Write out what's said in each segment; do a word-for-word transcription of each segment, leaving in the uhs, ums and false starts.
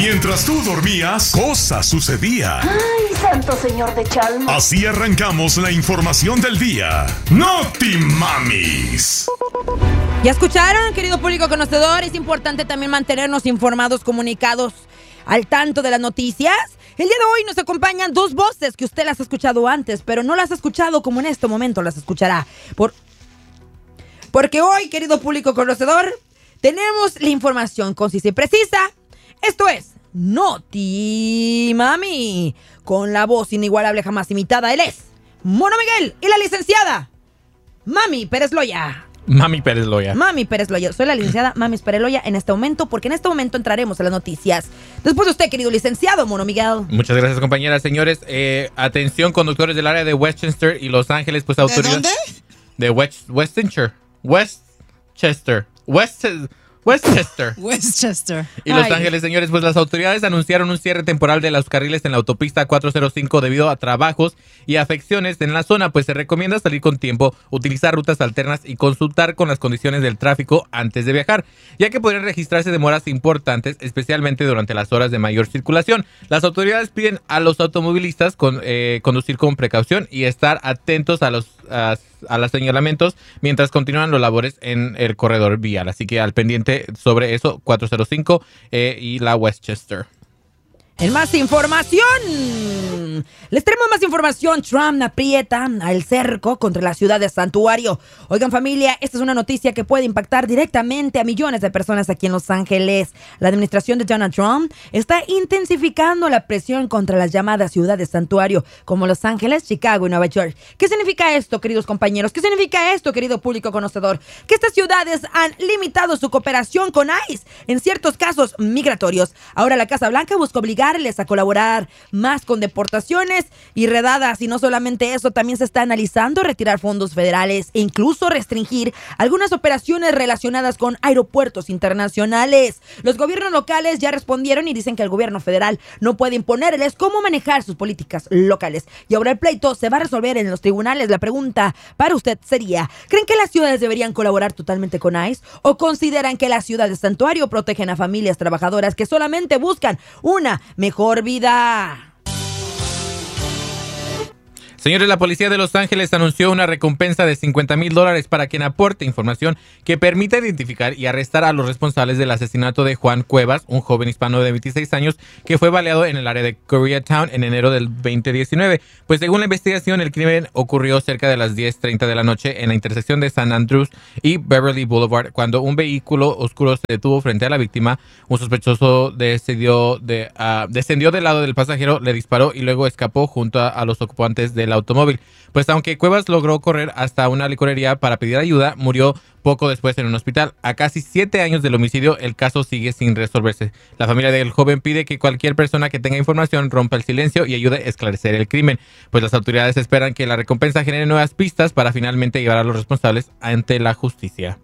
Mientras tú dormías, cosas sucedían. ¡Ay, santo señor de Chalma! Así arrancamos la información del día. ¡Noti Mamis! Ya escucharon, querido público conocedor, es importante también mantenernos informados, comunicados, al tanto de las noticias. El día de hoy nos acompañan dos voces que usted las ha escuchado antes, pero no las ha escuchado como en este momento las escuchará. Por... Porque hoy, querido público conocedor, tenemos la información concisa y precisa. Esto es Noti Mami, con la voz inigualable jamás imitada. Él es Mono Miguel y la licenciada Mami Pérez Loya. Mami Pérez Loya. Mami Pérez Loya. Soy la licenciada Mami Pérez Loya en este momento, porque en este momento entraremos a las noticias. Después de usted, querido licenciado Mono Miguel. Muchas gracias, compañeras. Señores, eh, atención, conductores del área de Westchester y Los Ángeles, pues autoridades. ¿De dónde? De West, Westchester. Westchester. West, Westchester. Westchester. Y Los Ay. Ángeles, señores, pues las autoridades anunciaron un cierre temporal de los carriles en la autopista cuatrocientos cinco debido a trabajos y afecciones en la zona, pues se recomienda salir con tiempo, utilizar rutas alternas y consultar con las condiciones del tráfico antes de viajar, ya que podrían registrarse demoras importantes, especialmente durante las horas de mayor circulación. Las autoridades piden a los automovilistas con, eh, conducir con precaución y estar atentos a los a, a los señalamientos mientras continúan los labores en el corredor vial. Así que al pendiente sobre eso, cuatrocientos cinco eh, y la Westchester. En más información, les traemos más información. Trump aprieta al cerco contra la ciudad de Santuario. Oigan, familia, esta es una noticia que puede impactar directamente a millones de personas aquí en Los Ángeles. La administración de Donald Trump está intensificando la presión contra las llamadas ciudades Santuario, como Los Ángeles, Chicago y Nueva York. ¿Qué significa esto, queridos compañeros? ¿Qué significa esto, querido público conocedor? Que estas ciudades han limitado su cooperación con ICE en ciertos casos migratorios. Ahora la Casa Blanca busca obligar a colaborar más con deportaciones y redadas, y no solamente eso, también se está analizando retirar fondos federales e incluso restringir algunas operaciones relacionadas con aeropuertos internacionales. Los gobiernos locales ya respondieron y dicen que el gobierno federal no puede imponerles cómo manejar sus políticas locales, y ahora el pleito se va a resolver en los tribunales. La pregunta para usted sería: ¿creen que las ciudades deberían colaborar totalmente con ICE o consideran que las ciudades Santuario protegen a familias trabajadoras que solamente buscan una mejor vida? Señores, la policía de Los Ángeles anunció una recompensa de cincuenta mil dólares para quien aporte información que permita identificar y arrestar a los responsables del asesinato de Juan Cuevas, un joven hispano de veintiséis años que fue baleado en el área de Koreatown en enero del veinte diecinueve. Pues según la investigación, el crimen ocurrió cerca de las diez treinta de la noche en la intersección de San Andrews y Beverly Boulevard, cuando un vehículo oscuro se detuvo frente a la víctima. Un sospechoso descendió, de, uh, descendió del lado del pasajero, le disparó y luego escapó junto a, a los ocupantes del automóvil. Pues aunque Cuevas logró correr hasta una licorería para pedir ayuda, murió poco después en un hospital. A casi siete años del homicidio, el caso sigue sin resolverse. La familia del joven pide que cualquier persona que tenga información rompa el silencio y ayude a esclarecer el crimen, pues las autoridades esperan que la recompensa genere nuevas pistas para finalmente llevar a los responsables ante la justicia.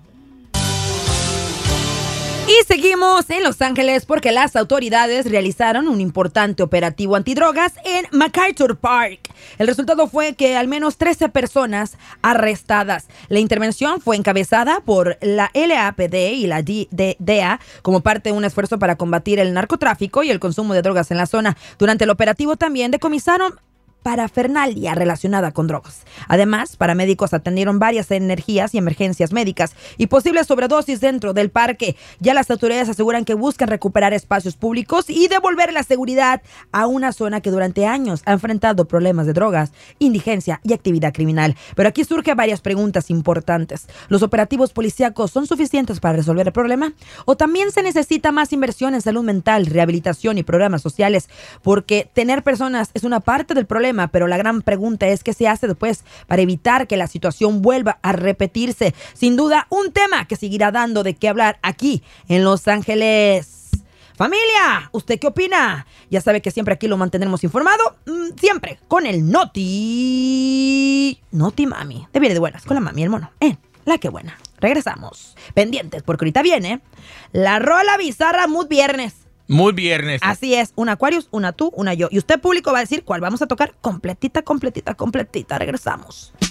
Y seguimos en Los Ángeles porque las autoridades realizaron un importante operativo antidrogas en MacArthur Park. El resultado fue que al menos trece personas arrestadas. La intervención fue encabezada por la L A P D y la D E A como parte de un esfuerzo para combatir el narcotráfico y el consumo de drogas en la zona. Durante el operativo también decomisaron parafernalia relacionada con drogas. Además, paramédicos atendieron varias energías y emergencias médicas y posibles sobredosis dentro del parque. Ya las autoridades aseguran que buscan recuperar espacios públicos y devolver la seguridad a una zona que durante años ha enfrentado problemas de drogas, indigencia y actividad criminal. Pero aquí surgen varias preguntas importantes. ¿Los operativos policíacos son suficientes para resolver el problema? ¿O también se necesita más inversión en salud mental, rehabilitación y programas sociales? Porque tener personas es una parte del problema, pero la gran pregunta es qué se hace después para evitar que la situación vuelva a repetirse. Sin duda, un tema que seguirá dando de qué hablar aquí en Los Ángeles. Familia, ¿usted qué opina? Ya sabe que siempre aquí lo mantendremos informado, siempre con el Noti... Noti Mami. De bien de buenas, con la mami y el mono. Eh, la que buena. Regresamos. Pendientes, porque ahorita viene la rola bizarra Mood Viernes. Muy viernes. Así es, una Aquarius, una tú, una yo. Y usted, público, va a decir cuál vamos a tocar completita, completita, completita. Regresamos.